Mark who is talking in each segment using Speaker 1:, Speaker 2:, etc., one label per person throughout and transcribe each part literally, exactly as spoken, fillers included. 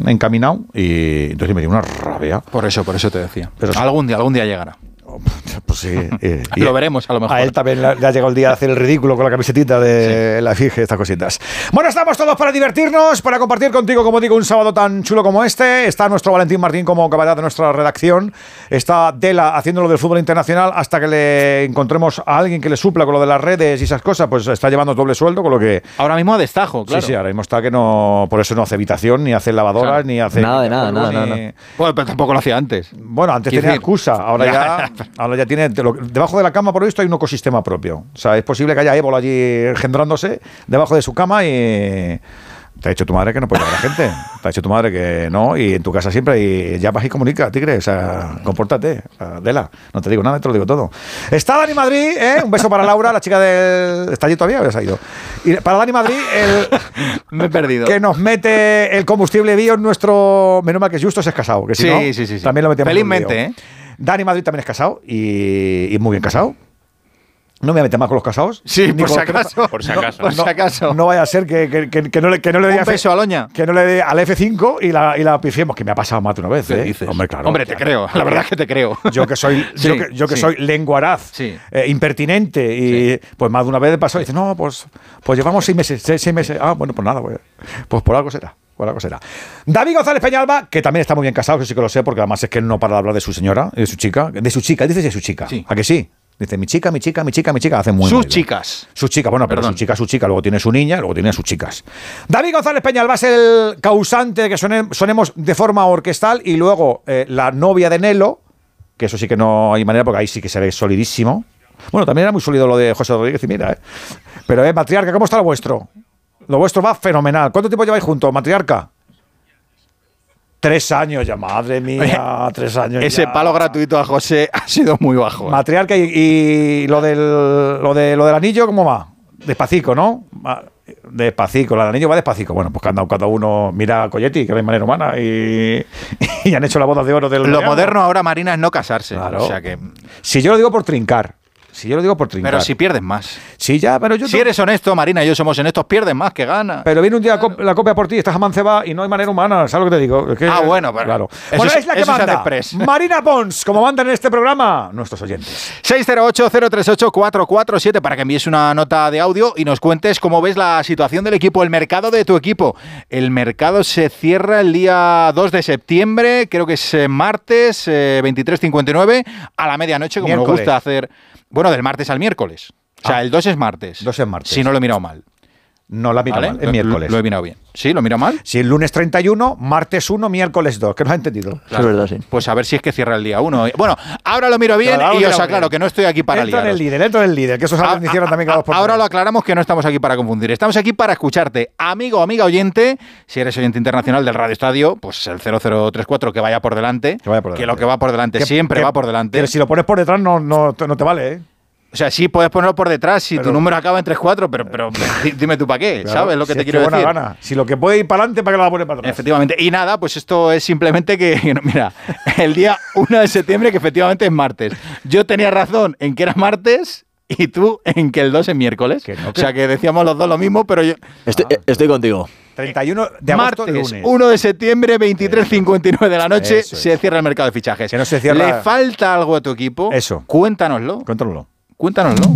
Speaker 1: encaminado y entonces me dio una rabia.
Speaker 2: Por eso, por eso te decía.
Speaker 1: Pero
Speaker 2: algún día, algún día llegará.
Speaker 1: Pues sí. Eh,
Speaker 2: lo veremos a lo mejor.
Speaker 1: A él también le, le ha llegado el día de hacer el ridículo con la camisetita de sí. la efigie, estas cositas. Bueno, estamos todos para divertirnos, para compartir contigo, como digo, un sábado tan chulo como este. Está nuestro Valentín Martín como camarada de nuestra redacción. Está Dela haciendo lo del fútbol internacional hasta que le encontremos a alguien que le supla con lo de las redes y esas cosas. Pues está llevando doble sueldo, con lo que...
Speaker 2: Ahora mismo a destajo, claro.
Speaker 1: Sí, sí, ahora mismo está que no... Por eso no hace habitación, ni hace lavadoras, claro. ni hace...
Speaker 3: Nada de nada, nada,
Speaker 1: ni...
Speaker 3: nada.
Speaker 2: Bueno, pero tampoco lo hacía antes.
Speaker 1: Bueno, antes tenía decir? excusa. Ahora ya, ahora ya tiene... Debajo de la cama, por esto, hay un ecosistema propio. O sea, es posible que haya ébola allí engendrándose debajo de su cama y... Te ha dicho tu madre que no puede llevar a la gente. Te ha dicho tu madre que no, y en tu casa siempre y ya vas y comunica, tigre. O sea, compórtate, Adela. No te digo nada, te lo digo todo. Está Dani Madrid, ¿eh? Un beso para Laura, la chica del... ¿Está allí todavía o ya se ha ido? Y para Dani Madrid, el...
Speaker 2: Me he perdido.
Speaker 1: Que nos mete el combustible bio en nuestro... Menos mal que es justo, es casado. Que si
Speaker 2: sí,
Speaker 1: no,
Speaker 2: sí, sí, sí.
Speaker 1: También lo metemos
Speaker 2: felizmente, ¿eh?
Speaker 1: Dani Madrid también es casado y, y muy bien casado. No me voy a meter más con los casados.
Speaker 2: Sí, por si acaso.
Speaker 3: No, por si acaso.
Speaker 2: No, por si acaso.
Speaker 1: No, no vaya a ser que, que, que, que no le, que no le dé
Speaker 2: un beso a Loña.
Speaker 1: Que no le dé al F cinco y la, y la pifiemos, que me ha pasado más de una vez.
Speaker 2: ¿Qué
Speaker 1: ¿eh?
Speaker 2: dices?
Speaker 1: Hombre, claro.
Speaker 2: Hombre, te
Speaker 1: claro.
Speaker 2: creo. La verdad es que te creo.
Speaker 1: Yo que soy,
Speaker 2: sí,
Speaker 1: yo que, yo que
Speaker 2: sí.
Speaker 1: soy lenguaraz,
Speaker 2: sí.
Speaker 1: eh, impertinente, y sí. pues más de una vez me pasó y dice, no, pues, pues llevamos seis meses, seis, seis meses. Ah, bueno, pues nada, pues, pues por algo será. Por algo será. David González Peñalba, que también está muy bien casado, eso sí que lo sé, porque además es que él no para de hablar de su señora, de su chica, de su chica, dices de su chica.
Speaker 2: Sí.
Speaker 1: ¿A que sí? Dice, mi chica, mi chica, mi chica, mi chica. Hace muy
Speaker 2: Sus
Speaker 1: muy
Speaker 2: chicas.
Speaker 1: Sus chicas, bueno, pero
Speaker 2: Perdón.
Speaker 1: su chica, su chica. Luego tiene su niña, luego tiene sus chicas. David González Peñalba es el causante de que suene, sonemos de forma orquestal. Y luego eh, la novia de Nelo, que eso sí que no hay manera, porque ahí sí que se ve solidísimo. Bueno, también era muy sólido lo de José Rodríguez y mira, ¿eh? Pero, eh, matriarca, ¿cómo está lo vuestro? Lo vuestro va fenomenal. ¿Cuánto tiempo lleváis juntos, matriarca? Tres años ya, madre mía, Oye, tres años
Speaker 2: ese
Speaker 1: ya.
Speaker 2: Palo gratuito a José ha sido muy bajo. ¿eh?
Speaker 1: Matriarca, y, y lo, del, lo, de, lo del anillo, ¿cómo va? Despacito, ¿no? Despacito, el anillo va despacito. Bueno, pues cada, cada uno mira a Colletti, que es de manera humana, y, y han hecho la boda de oro del...
Speaker 2: Lo real. Moderno ahora, Marina, es no casarse.
Speaker 1: Claro.
Speaker 2: O sea que...
Speaker 1: Si yo lo digo por trincar. Si yo lo digo por trincar.
Speaker 2: Pero si pierdes más.
Speaker 1: Sí, ya, pero yo...
Speaker 2: Si eres honesto, Marina y yo somos honestos, pierdes más que ganas.
Speaker 1: Pero viene un día la copia por ti, estás amancebada y no hay manera humana, ¿sabes lo que te digo? Es que,
Speaker 2: ah, bueno, pero...
Speaker 1: Claro.
Speaker 2: Eso
Speaker 1: Bueno,
Speaker 2: es,
Speaker 1: es la que
Speaker 2: eso
Speaker 1: manda. Marina Pons, como mandan en este programa nuestros oyentes.
Speaker 2: seis cero ocho, cero tres ocho, cuatro cuatro siete para que envíes una nota de audio y nos cuentes cómo ves la situación del equipo, el mercado de tu equipo. El mercado se cierra el día dos de septiembre, creo que es martes, eh, veintitrés cincuenta y nueve, a la medianoche, como
Speaker 1: Miércoles.
Speaker 2: nos gusta hacer... Bueno, del martes al miércoles. O sea, ah, el dos es martes.
Speaker 1: dos es martes.
Speaker 2: Si no lo he mirado mal.
Speaker 1: No lo he mirado
Speaker 2: ¿Vale?
Speaker 1: mal, es miércoles.
Speaker 2: Lo, lo he mirado bien. ¿Sí? ¿Lo he mirado mal?
Speaker 1: Sí, el lunes treinta y uno, martes uno, miércoles dos. ¿Qué nos ha entendido?
Speaker 2: Claro.
Speaker 3: Es verdad, sí.
Speaker 2: Pues a ver si es que cierra el día uno. Bueno, ahora lo miro bien
Speaker 1: claro,
Speaker 2: y os aclaro bien. Que no estoy aquí para
Speaker 1: entra
Speaker 2: liaros.
Speaker 1: en el líder, entra en el líder, que eso es algo que hicieron también cada dos por
Speaker 2: Ahora
Speaker 1: tres.
Speaker 2: lo aclaramos que no estamos aquí para confundir. Estamos aquí para escucharte. Amigo o amiga oyente, si eres oyente internacional del Radio Estadio, pues el cero cero tres cuatro que vaya por delante.
Speaker 1: Que vaya por delante.
Speaker 2: Que lo que va por delante
Speaker 1: que,
Speaker 2: siempre
Speaker 1: que,
Speaker 2: va por delante.
Speaker 1: Pero si lo pones por detrás no, no, no te vale, ¿eh?
Speaker 2: O sea, sí puedes ponerlo por detrás si
Speaker 1: pero,
Speaker 2: tu número acaba en tres cuatro, pero, pero dime tú para qué, claro, ¿sabes lo que
Speaker 1: si
Speaker 2: te
Speaker 1: es
Speaker 2: quiero
Speaker 1: que buena
Speaker 2: decir?
Speaker 1: Gana. Si lo que puede ir para adelante, ¿para qué lo va a poner para atrás?
Speaker 2: Efectivamente. Y nada, pues esto es simplemente que, mira, el día uno de septiembre, que efectivamente es martes. Yo tenía razón en que era martes y tú en que el dos es miércoles.
Speaker 1: Que no, que...
Speaker 2: O sea, que decíamos los dos lo mismo, pero yo...
Speaker 3: Estoy, ah. estoy contigo.
Speaker 1: treinta y uno de agosto,
Speaker 2: martes,
Speaker 1: lunes.
Speaker 2: uno de septiembre, veintitrés cincuenta y nueve de la noche,
Speaker 1: Eso es.
Speaker 2: se cierra el mercado de fichajes.
Speaker 1: Que no se cierra...
Speaker 2: ¿Le falta algo a tu equipo?
Speaker 1: Eso.
Speaker 2: Cuéntanoslo.
Speaker 1: Cuéntanoslo.
Speaker 2: Cuéntanoslo.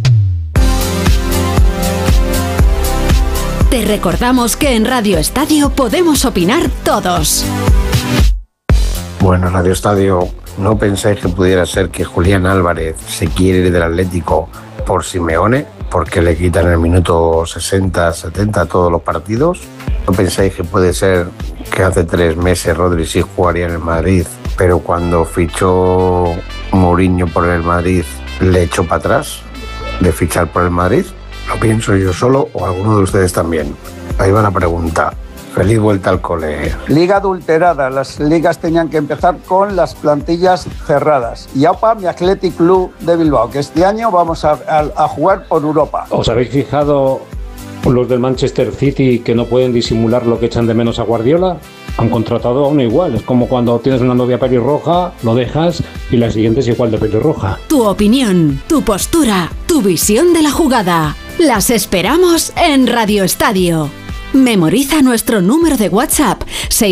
Speaker 4: Te recordamos que en Radio Estadio podemos opinar todos.
Speaker 5: Bueno, Radio Estadio, ¿no pensáis que pudiera ser que Julián Álvarez se quiere ir del Atlético por Simeone? Porque le quitan el minuto sesenta, setenta todos los partidos. ¿No pensáis que puede ser que hace tres meses Rodri sí jugaría en el Madrid, pero cuando fichó Mourinho por el Madrid le echó para atrás de fichar por el Madrid? ¿Lo pienso yo solo o alguno de ustedes también? Ahí va la pregunta. Feliz vuelta al cole.
Speaker 6: Liga adulterada. Las ligas tenían que empezar con las plantillas cerradas. Y aupa, mi Athletic Club de Bilbao, que este año vamos a, a, a jugar por Europa.
Speaker 7: ¿Os habéis fijado los del Manchester City que no pueden disimular lo que echan de menos a Guardiola? Han contratado a uno igual. Es como cuando tienes una novia pelirroja, lo dejas y la siguiente es igual de pelirroja.
Speaker 4: Tu opinión, tu postura, tu visión de la jugada. Las esperamos en Radio Estadio. Memoriza nuestro número de WhatsApp seis